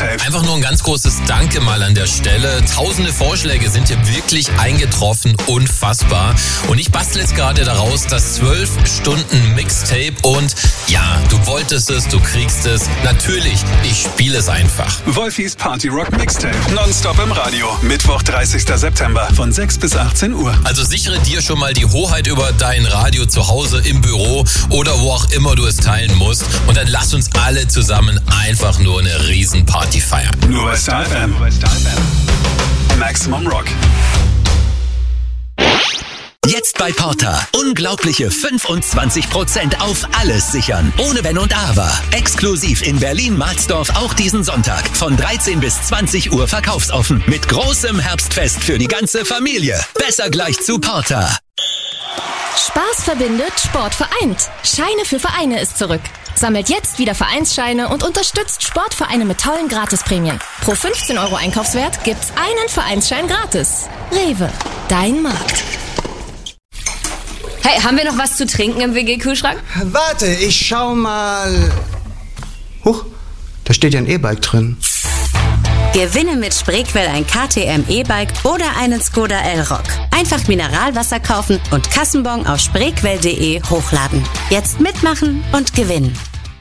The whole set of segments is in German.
Mixtape. Einfach nur ein ganz großes Danke mal an der Stelle. Tausende Vorschläge sind hier wirklich eingetroffen. Unfassbar. Und ich bastel jetzt gerade daraus das 12 Stunden Mixtape. Und ja, du wolltest es, du kriegst es. Natürlich, ich spiele es einfach. Wolfis Party Rock Mixtape. Nonstop im Radio. Mittwoch, 30. September von 6 bis 18 Uhr. Also sichere dir schon mal die Hoheit über dein Radio zu Hause, im Büro oder wo auch immer du es teilen musst. Und dann lass uns alle zusammen einfach nur eine Riesenparty feiern. Nur bei Star FM. Maximum Rock. Jetzt bei Porter. Unglaubliche 25% auf alles sichern. Ohne Wenn und Aber. Exklusiv in Berlin-Marsdorf auch diesen Sonntag. Von 13 bis 20 Uhr verkaufsoffen. Mit großem Herbstfest für die ganze Familie. Besser gleich zu Porter. Spaß verbindet, Sport vereint. Scheine für Vereine ist zurück. Sammelt jetzt wieder Vereinsscheine und unterstützt Sportvereine mit tollen Gratisprämien. Pro 15 € Einkaufswert gibt's einen Vereinsschein gratis. Rewe, dein Markt. Hey, haben wir noch was zu trinken im WG-Kühlschrank? Warte, ich schau mal. Huch, da steht ja ein E-Bike drin. Gewinne mit Spreequell ein KTM E-Bike oder einen Skoda Elrock. Einfach Mineralwasser kaufen und Kassenbon auf spreequell.de hochladen. Jetzt mitmachen und gewinnen.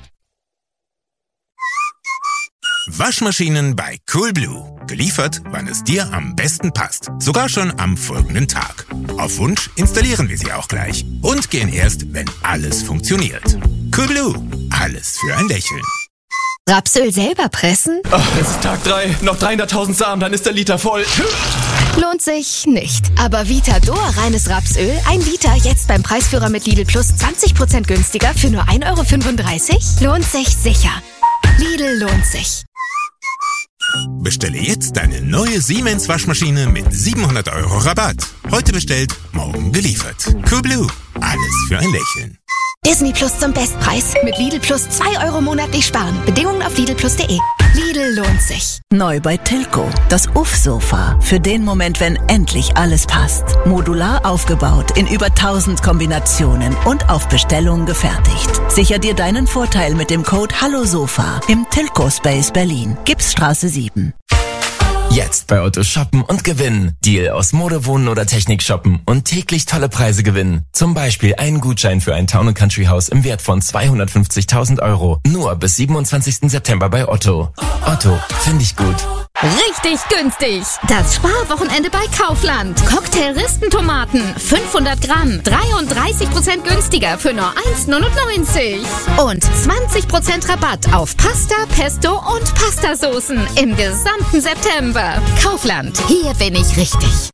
Waschmaschinen bei Coolblue. Geliefert, wann es dir am besten passt. Sogar schon am folgenden Tag. Auf Wunsch installieren wir sie auch gleich. Und gehen erst, wenn alles funktioniert. Coolblue. Alles für ein Lächeln. Rapsöl selber pressen? Oh, es ist Tag 3. Noch 300.000 Samen, dann ist der Liter voll. Lohnt sich nicht. Aber Vitador reines Rapsöl, 1 Liter, jetzt beim Preisführer mit Lidl Plus 20% günstiger für nur 1,35 €? Lohnt sich sicher. Lidl lohnt sich. Bestelle jetzt deine neue Siemens Waschmaschine mit 700 € Rabatt. Heute bestellt, morgen geliefert. Coolblue. Alles für ein Lächeln. Disney Plus zum Bestpreis. Mit Lidl Plus 2 € monatlich sparen. Bedingungen auf lidlplus.de. Lidl lohnt sich. Neu bei Tilco. Das Uff-Sofa. Für den Moment, wenn endlich alles passt. Modular aufgebaut, in über 1000 Kombinationen und auf Bestellung gefertigt. Sicher dir deinen Vorteil mit dem Code HALLOSOFA im Tilco Space Berlin. Gipsstraße 7. Jetzt bei Otto shoppen und gewinnen. Deal aus Mode, Wohnen oder Technik shoppen und täglich tolle Preise gewinnen. Zum Beispiel einen Gutschein für ein Town & Country Haus im Wert von 250.000 €. Nur bis 27. September bei Otto. Otto, finde ich gut. Richtig günstig. Das Sparwochenende bei Kaufland. Cocktail-Ristentomaten, 500 Gramm, 33% günstiger für nur 1,99 €. Und 20% Rabatt auf Pasta, Pesto und Pastasoßen im gesamten September. Kaufland, hier bin ich richtig.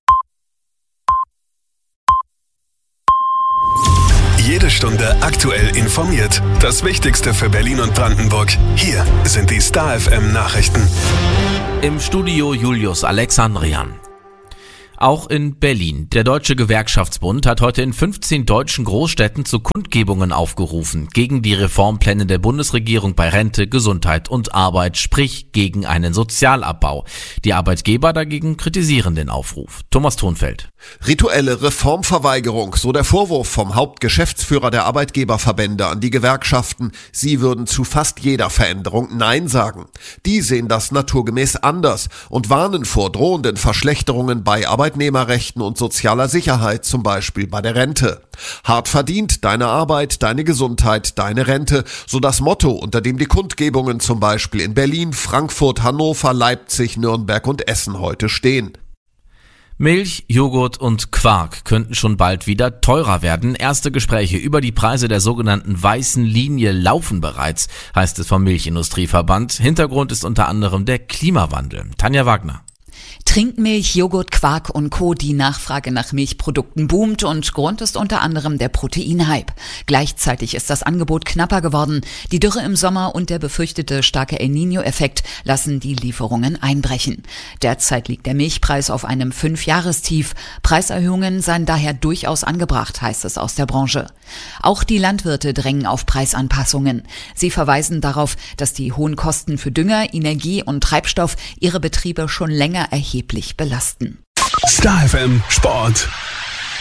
Jede Stunde aktuell informiert. Das Wichtigste für Berlin und Brandenburg. Hier sind die Star FM Nachrichten. Im Studio Julius Alexandrian. Auch in Berlin. Der Deutsche Gewerkschaftsbund hat heute in 15 deutschen Großstädten zu Kundgebungen aufgerufen. Gegen die Reformpläne der Bundesregierung bei Rente, Gesundheit und Arbeit, sprich gegen einen Sozialabbau. Die Arbeitgeber dagegen kritisieren den Aufruf. Thomas Thonfeld. Rituelle Reformverweigerung, so der Vorwurf vom Hauptgeschäftsführer der Arbeitgeberverbände an die Gewerkschaften. Sie würden zu fast jeder Veränderung Nein sagen. Die sehen das naturgemäß anders und warnen vor drohenden Verschlechterungen bei Arbeitnehmerrechten und sozialer Sicherheit, zum Beispiel bei der Rente. Hart verdient, deine Arbeit, deine Gesundheit, deine Rente, so das Motto, unter dem die Kundgebungen zum Beispiel in Berlin, Frankfurt, Hannover, Leipzig, Nürnberg und Essen heute stehen. Milch, Joghurt und Quark könnten schon bald wieder teurer werden. Erste Gespräche über die Preise der sogenannten weißen Linie laufen bereits, heißt es vom Milchindustrieverband. Hintergrund ist unter anderem der Klimawandel. Tanja Wagner. Trinkmilch, Joghurt, Quark und Co. Die Nachfrage nach Milchprodukten boomt und Grund ist unter anderem der Proteinhype. Gleichzeitig ist das Angebot knapper geworden. Die Dürre im Sommer und der befürchtete starke El Niño-Effekt lassen die Lieferungen einbrechen. Derzeit liegt der Milchpreis auf einem 5-Jahrestief. Preiserhöhungen seien daher durchaus angebracht, heißt es aus der Branche. Auch die Landwirte drängen auf Preisanpassungen. Sie verweisen darauf, dass die hohen Kosten für Dünger, Energie und Treibstoff ihre Betriebe schon länger erheblich belasten. Star FM Sport.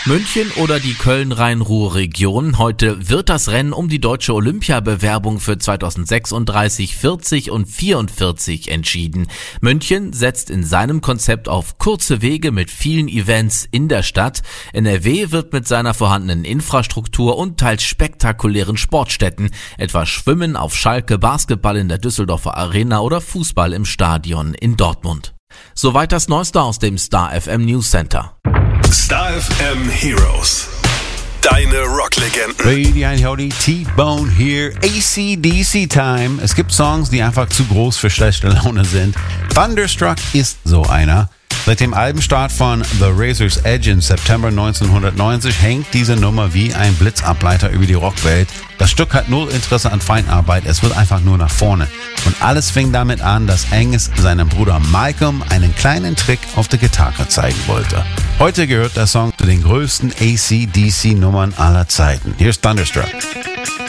München oder die Köln-Rhein-Ruhr-Region? Heute wird das Rennen um die deutsche Olympiabewerbung für 2036, 40 und 44 entschieden. München setzt in seinem Konzept auf kurze Wege mit vielen Events in der Stadt. NRW wird mit seiner vorhandenen Infrastruktur und teils spektakulären Sportstätten, etwa Schwimmen auf Schalke, Basketball in der Düsseldorfer Arena oder Fußball im Stadion in Dortmund. Soweit das Neueste aus dem Star FM News Center. Star FM Heroes. Deine Rocklegenden. Hey, howdy, T-Bone hier. AC/DC Time. Es gibt Songs, die einfach zu groß für schlechte Laune sind. Thunderstruck ist so einer. Seit dem Albenstart von The Razor's Edge im September 1990 hängt diese Nummer wie ein Blitzableiter über die Rockwelt. Das Stück hat null Interesse an Feinarbeit, es will einfach nur nach vorne. Und alles fing damit an, dass Angus seinem Bruder Malcolm einen kleinen Trick auf der Gitarre zeigen wollte. Heute gehört der Song zu den größten AC/DC Nummern aller Zeiten. Hier ist Thunderstruck.